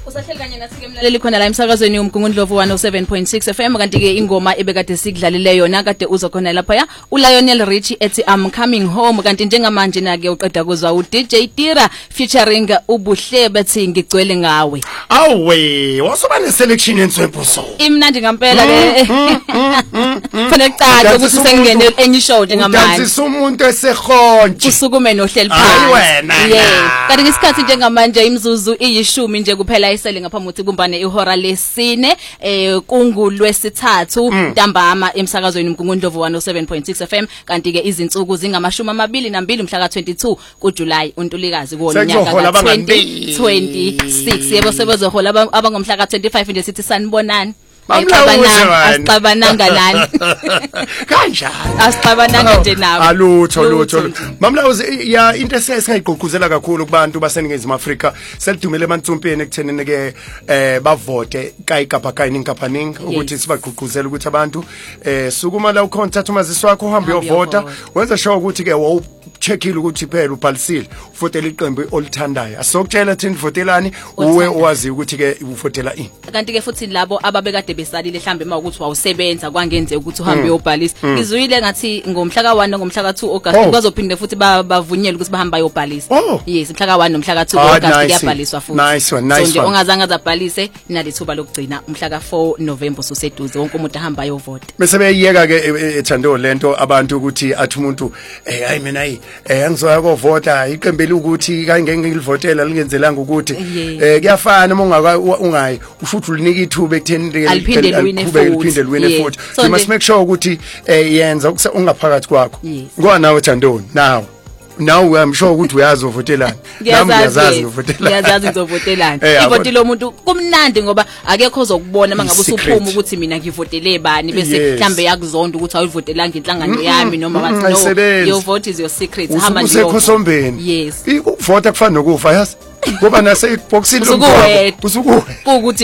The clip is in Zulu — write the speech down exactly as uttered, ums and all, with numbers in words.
Usahleli kanye nathi ke mlaleli khona la emsakazweni uMgungundlovu one oh seven point six F M kanti ke ingoma ebekade sikudlalile yona kade uzokhona lapha ya uLionel Richie ethi I'm coming home kanti njengamanje na ke uqeda kuzwa u D J Tira featuring ubuhle bathi ngigcwele ngawe. Awe wasoba ne selection enswephuso. Imnandi ngampela ke. Fanele kucaca ukuthi sengene enye show njengamanje. Dansi umuntu esehonje. Usukume nohleli phansi. Yeah. Kanti ngesikhathi njengamanje imzuzu iyishumi nje kuphela isele ngaphambi ukuthi kumbane ihora lesine eh kungulwesithathu ntambama emsakazweni uMgungundlovu one oh seven point six F M kanti ke izinsuku zingamashumi amabili nambili mhla ka twenty-two kuJuly uNtulikazi kuwonyaka ka twenty twenty-six yebo sebezohola abangomhla ka twenty-five nje sithi sanibonani asicabananga nani kanjani asicabananga nje nawe alutho lutho mamlawuzi ya into esingayigqugquzela kakhulu kubantu baseningizimu Afrika selidumele emantsumpeni ekuthenene ke eh bavote kayigapha kayiningi kaphaningi ukuthi sibagqugquzela ukuthi abantu eh sukuma la ucontact umazisi wakho uhambe uyovota wenza sure ukuthi ke wo checkile ukuthi phela ubhalisile ufotela iqembu olithandayo asokutshela thini votelani uwe owazi ukuthi ke ufotela ini kanti ke futhi labo ababekade besalile mhlambe mawukuthi wawusebenza kwangenzeka ukuthi uhambe uyobhalisa ngizuyile ngathi ngomhla ka one ngomhla ka two August bazophinde futhi bavunyelwe ukuthi bahamba yobhalisa yes mhla ka one nomhla ka two August kuyabhaliswa futhi nice one nice one nje ongazange azabhalise inalithuba lokugcina umhla ka four November suseduze wonke umuntu ahamba yovota bese beyiyeka ke ethando lento abantu ukuthi athi umuntu eh hayi mina yi eh angizoya kovota iqembele ukuthi kangeke ngilivotela lingenzelanga ukuthi eh kuyafana uma ungaka ungayi ushuthi ulinika ithuba ekutheni aliphinde liwine futhi you must make sure ukuthi eh yenza ungaphakathi kwakho ngoba nawe Thandoni now now I'm sure ukuthi uyazi uvotelana nami ngiyazazi uvotelana ngiyazazi ngizovotelana ivoti lo muntu kumnandi ngoba akekho ozokubona mangabe usuphuma ukuthi mina ngivotele bani bese mhlambe yakuzonda ukuthi awuvotelanga inhlangano yami noma bathi no your vote is your secret hamba nje usekhosombeni yes ukuvota kufana nokufa yazi ngoba nase iboxini usukuwe ukuthi